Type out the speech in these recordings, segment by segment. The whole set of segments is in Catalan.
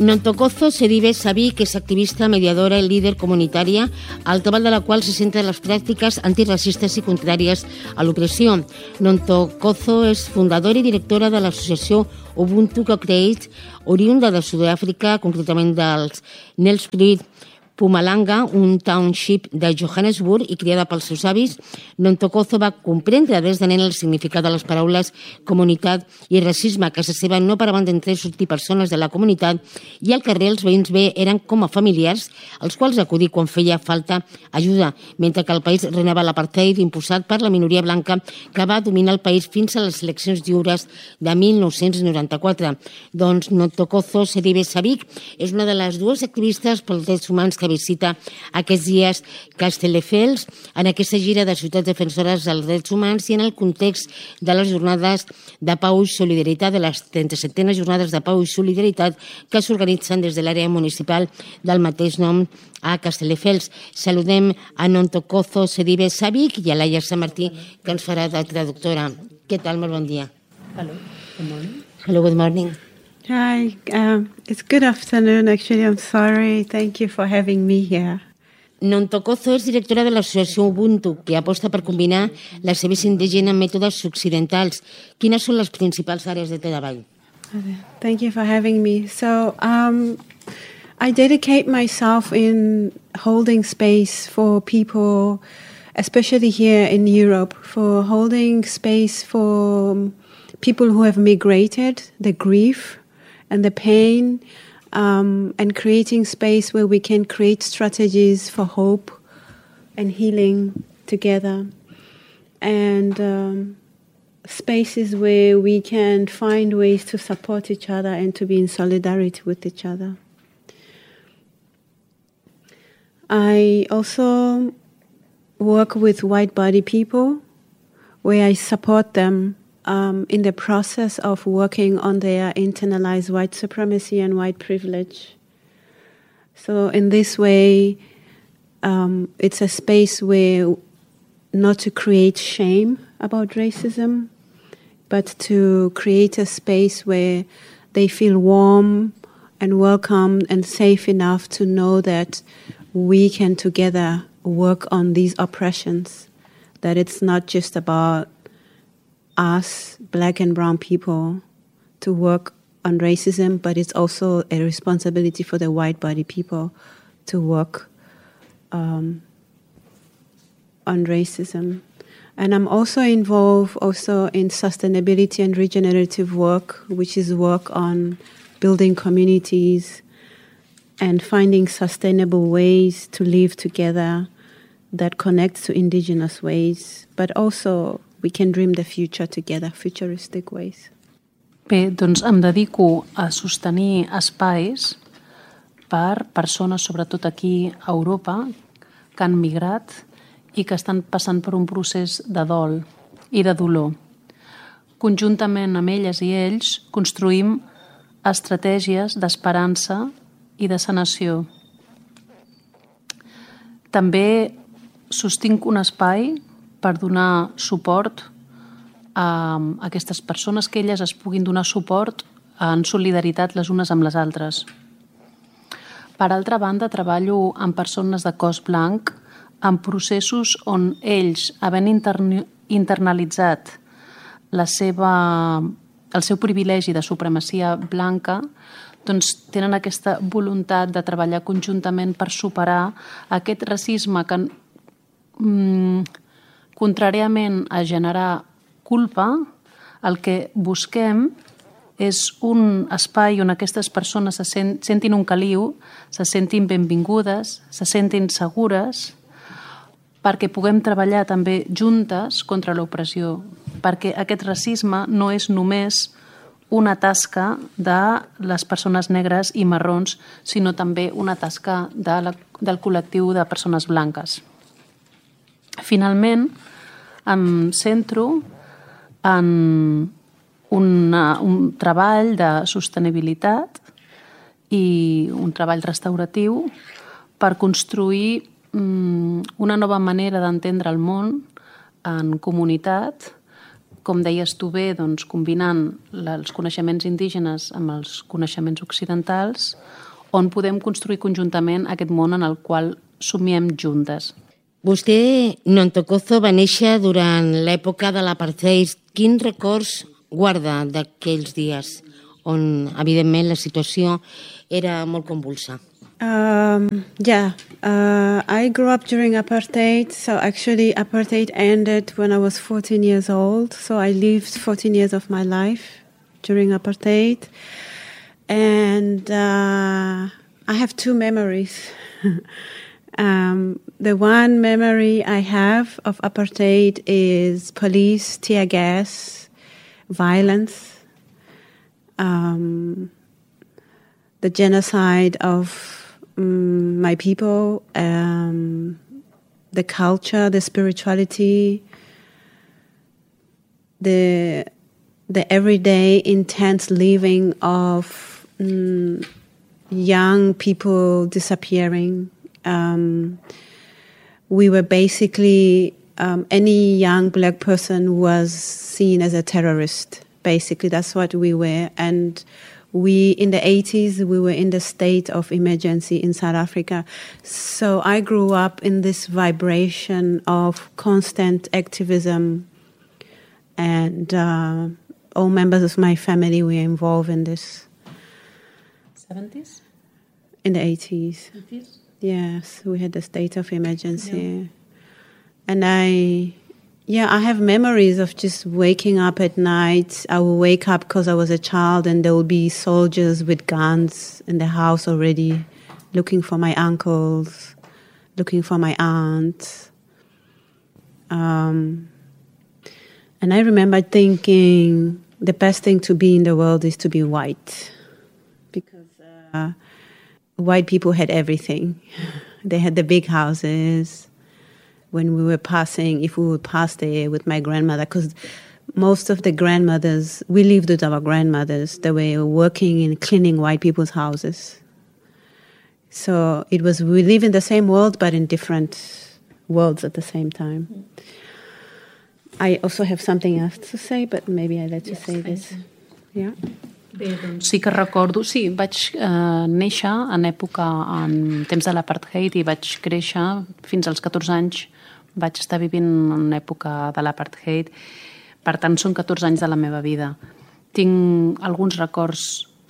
Nontocozo Sedibe Sabí, que és activista, mediadora i líder comunitària, al treball de la qual se centra les pràctiques antiracistes i contràries a l'opressió. Nontocozo és fundadora i directora de l'associació Ubuntu Co-Create, oriunda de Sud-àfrica, concretament dels Nelspruit, Mpumalanga, un township de Johannesburg i criada pels seus avis. Nontocozo va comprendre des de nen el significat de les paraules comunitat i racisme. A casa seva no paraven d'entrar i sortir persones de la comunitat i al carrer els veïns bé eren com a familiars als quals acudir quan feia falta ajuda, mentre que el país renava l'apartheid imposat per la minoria blanca que va dominar el país fins a les eleccions lliures de 1994. Doncs Nontocozo Sedibe Sabí és una de les dues activistes pels drets humans que visita aquests dies Castelldefels en aquesta gira de ciutats defensores dels drets humans i en el context de les jornades de pau i solidaritat, de les 37enes jornades de pau i solidaritat que s'organitzen des de l'àrea municipal del mateix nom a Castelldefels. Saludem a Nontocozo Sedibe Sabí i a Laia Sant Martí, que ens farà de traductora. Què tal? Molt bon dia. Hello, good morning. Hello, good morning. Hi, it's good afternoon, actually. I'm sorry. Thank you for having me here. Nontocozo és directora de l'associació Ubuntu, que aposta per combinar la servici indígena amb mètodes occidentals. Quines són les principals àrees de treball? Thank you for having me. So, I dedicate myself in holding space for people, especially here in Europe, for holding space for people who have migrated, the grief and the pain, and creating space where we can create strategies for hope and healing together, and spaces where we can find ways to support each other and to be in solidarity with each other. I also work with white-body people where I support them in the process of working on their internalized white supremacy and white privilege. So in this way, it's a space where not to create shame about racism, but to create a space where they feel warm and welcome and safe enough to know that we can together work on these oppressions, that it's not just about us, black and brown people, to work on racism, but it's also a responsibility for the white body people to work on racism. And I'm also involved in sustainability and regenerative work, which is work on building communities and finding sustainable ways to live together that connect to indigenous ways, but also we can dream the future together, futuristic ways. Bé, doncs em dedico a sostenir espais per persones, sobretot aquí a Europa, que han migrat i que estan passant per un procés de dol i de dolor. Conjuntament amb elles i ells construïm estratègies d'esperança i de sanació. També sostinc un espai per donar suport a aquestes persones, que elles es puguin donar suport en solidaritat les unes amb les altres. Per altra banda, treballo amb persones de cos blanc en processos on ells, havent internalitzat el seu privilegi de supremacia blanca, doncs tenen aquesta voluntat de treballar conjuntament per superar aquest racisme que, contràriament a generar culpa, el que busquem és un espai on aquestes persones se sentin un caliu, se sentin benvingudes, se sentin segures, perquè puguem treballar també juntes contra l'opressió, perquè aquest racisme no és només una tasca de les persones negres i marrons, sinó també una tasca del col·lectiu de persones blanques. Finalment, em centro en un treball de sostenibilitat i un treball restauratiu per construir una nova manera d'entendre el món en comunitat, com deies tu bé, doncs, combinant els coneixements indígenes amb els coneixements occidentals, on podem construir conjuntament aquest món en el qual somiem juntes. Vostè, Nontokozo, va néixer durant l'època de l'apartheid. Quins records guarda d'aquells dies on, evidentment, la situació era molt convulsa? I grew up during apartheid. So actually apartheid ended when I was 14 years old. So I lived 14 years of my life during apartheid. And I have two memories. The one memory I have of apartheid is police, tear gas, violence, the genocide of my people, the culture, the spirituality, the everyday intense living of young people disappearing. We were basically, any young black person was seen as a terrorist. Basically, that's what we were. And we, in the 80s, we were in the state of emergency in South Africa. So I grew up in this vibration of constant activism, and all members of my family were involved in this. 70s? In the 80s. 80s? Yes, we had the state of emergency. Yeah. And I have memories of just waking up at night. I would wake up because I was a child, and there would be soldiers with guns in the house already, looking for my uncles, looking for my aunts. And I remember thinking the best thing to be in the world is to be white, because white people had everything. They had the big houses. When we were passing, if we would pass there with my grandmother, because most of the grandmothers, we lived with our grandmothers, they were working in cleaning white people's houses. So it was, we live in the same world, but in different worlds at the same time. I also have something else to say, but maybe I let you say this. Yeah. Bé, doncs sí que recordo, sí, vaig néixer en època, en temps de l'apartheid, i vaig créixer fins als 14 anys, vaig estar vivint en època de l'apartheid, per tant són 14 anys de la meva vida. Tinc alguns records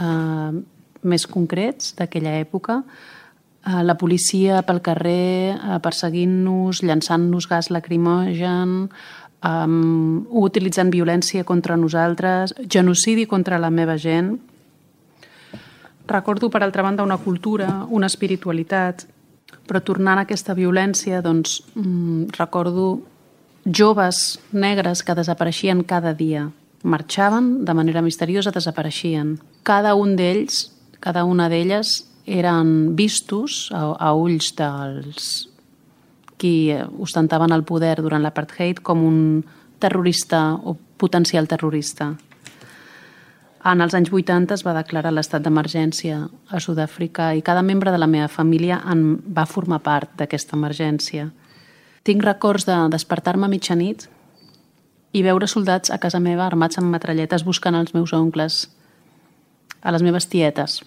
més concrets d'aquella època, la policia pel carrer perseguint-nos, llançant-nos gas lacrimogen, utilitzant violència contra nosaltres, genocidi contra la meva gent. Recordo, per altra banda, una cultura, una espiritualitat, però tornant a aquesta violència, doncs, recordo joves negres que desapareixien cada dia. Marxaven, de manera misteriosa desapareixien. Cada un d'ells, cada una d'elles, eren vistos a ulls dels qui ostentaven el poder durant l'apartheid com un terrorista o potencial terrorista. En els anys 80 es va declarar l'estat d'emergència a Sud-àfrica i cada membre de la meva família en va formar part d'aquesta emergència. Tinc records de despertar-me a mitjanit i veure soldats a casa meva armats amb metralletes buscant els meus oncles, a les meves tietes.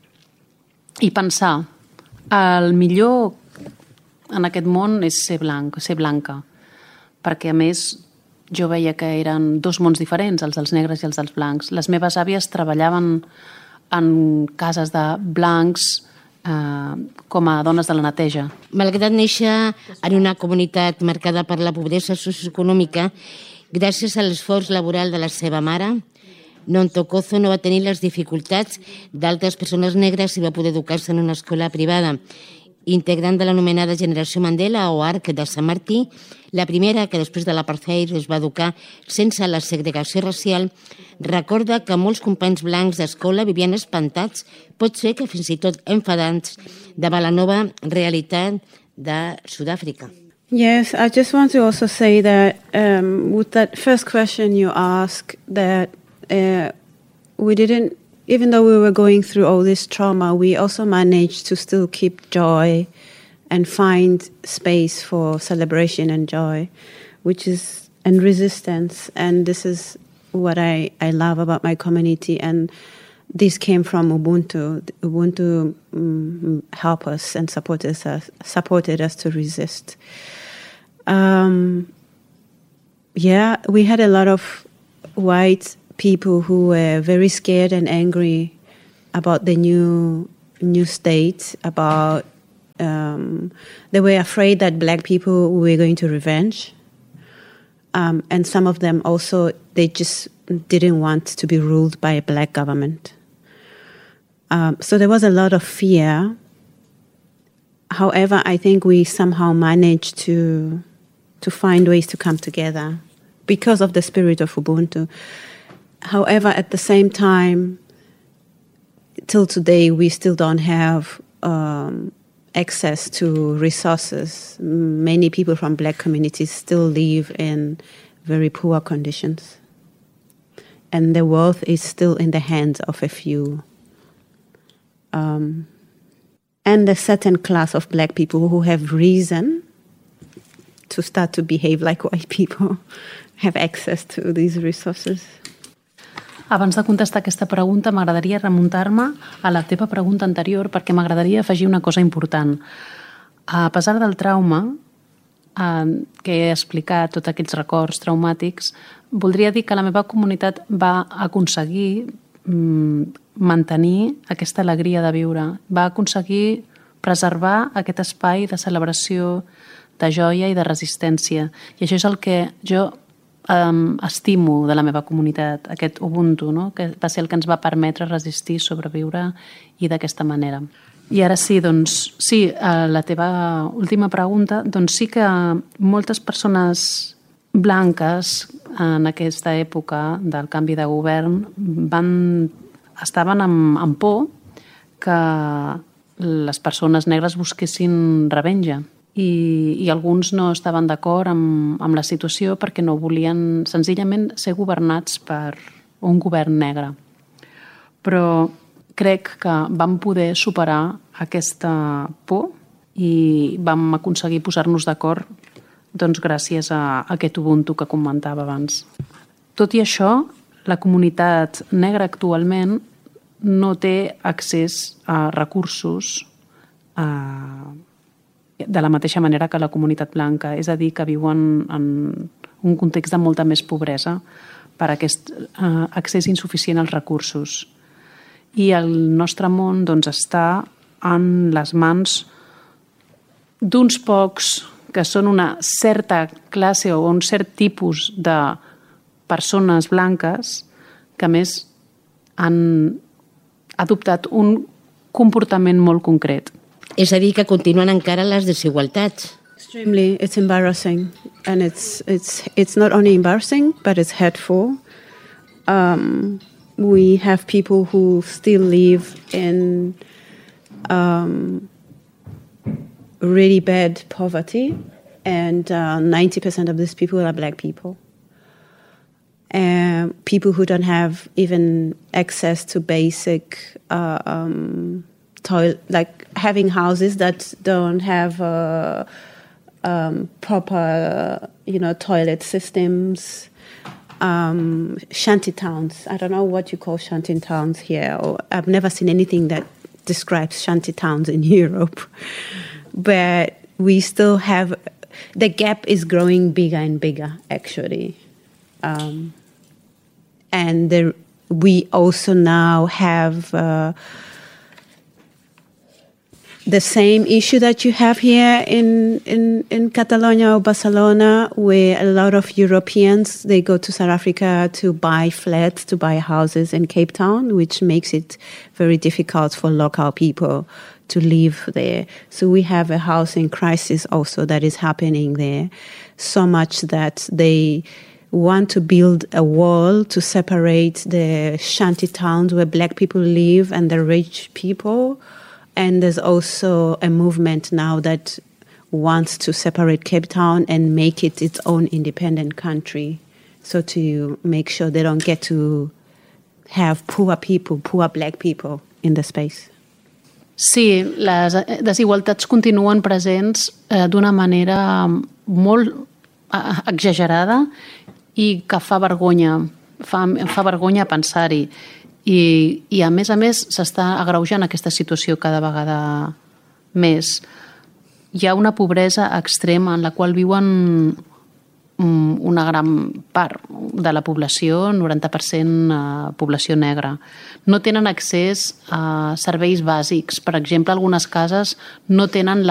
I pensar, el millor en aquest món és ser blanca, perquè a més jo veia que eren dos mons diferents, els dels negres i els dels blancs. Les meves àvies treballaven en cases de blancs com a dones de la neteja. Malgrat néixer en una comunitat marcada per la pobresa socioeconòmica, gràcies a l'esforç laboral de la seva mare, Nontokozo no va tenir les dificultats d'altres persones negres i va poder educar-se en una escola privada. Integrant de l'anomenada Generació Mandela o Arc de Sant Martí, la primera que després de l'apartheid es va educar sense la segregació racial, recorda que molts companys blancs d'escola vivien espantats, pot ser que fins i tot enfadants, davant la nova realitat de Sud-àfrica. Yes, I just want to also say that with that first question you asked, that we didn't, even though we were going through all this trauma, we also managed to still keep joy and find space for celebration and joy, which is resistance. And this is what I love about my community. And this came from Ubuntu. Ubuntu helped us and supported us to resist. We had a lot of white people who were very scared and angry about the new state, about they were afraid that black people were going to revenge. And some of them also, they just didn't want to be ruled by a black government. So there was a lot of fear. However, I think we somehow managed to find ways to come together because of the spirit of Ubuntu. However, at the same time, till today, we still don't have access to resources. Many people from black communities still live in very poor conditions. And the wealth is still in the hands of a few. And a certain class of black people who have reason to start to behave like white people have access to these resources. Abans de contestar aquesta pregunta, m'agradaria remuntar-me a la teva pregunta anterior perquè m'agradaria afegir una cosa important. A pesar del trauma que he explicat, tots aquells records traumàtics, voldria dir que la meva comunitat va aconseguir mantenir aquesta alegria de viure, va aconseguir preservar aquest espai de celebració, de joia i de resistència. I això és el que jo estimo de la meva comunitat, aquest Ubuntu, no? Que va ser el que ens va permetre resistir, sobreviure i d'aquesta manera. I ara sí, doncs, sí, a la teva última pregunta, doncs sí que moltes persones blanques en aquesta època del canvi de govern estaven amb por que les persones negres busquessin revenja. I alguns no estaven d'acord amb la situació perquè no volien senzillament ser governats per un govern negre. Però crec que vam poder superar aquesta por i vam aconseguir posar-nos d'acord doncs, gràcies a aquest Ubuntu que comentava abans. Tot i això, la comunitat negra actualment no té accés a recursos de la mateixa manera que la comunitat blanca, és a dir, que viuen en un context de molta més pobresa per aquest accés insuficient als recursos. I el nostre món doncs, està en les mans d'uns pocs que són una certa classe o un cert tipus de persones blanques que, a més, han adoptat un comportament molt concret. És a dir, que continuen encara les desigualtats. Extremely, it's embarrassing, and it's not only embarrassing, but it's hurtful. We have people who still live in really bad poverty, and 90% of these people are black people. People who don't have even access to basic like having houses that don't have proper, toilet systems. Shanty towns. I don't know what you call shanty towns here. I've never seen anything that describes shanty towns in Europe. But we still have... The gap is growing bigger and bigger, actually. And we also now have... the same issue that you have here in Catalonia or Barcelona, where a lot of Europeans, they go to South Africa to buy flats, to buy houses in Cape Town, which makes it very difficult for local people to live there. So we have a housing crisis also that is happening there, so much that they want to build a wall to separate the shanty towns where black people live and the rich people. And there's also a movement now that wants to separate Cape Town and make it its own independent country. So to make sure they don't get to have poor people, poor black people in the space. Sí, les desigualtats continuen presents d'una manera molt exagerada i que fa vergonya, fa vergonya pensar-hi. I a més s'està agreujant aquesta situació cada vegada més. Hi ha una pobresa extrema en la qual viuen una gran part de la població, 90% població negra. No tenen accés a serveis bàsics. Per exemple, algunes cases no tenen